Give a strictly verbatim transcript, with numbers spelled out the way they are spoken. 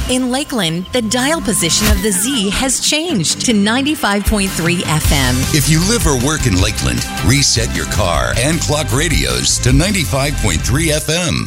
In Lakeland, the dial position of the Z has changed to ninety-five point three F M. If you live or work in Lakeland, reset your car and clock radios to ninety-five point three F M.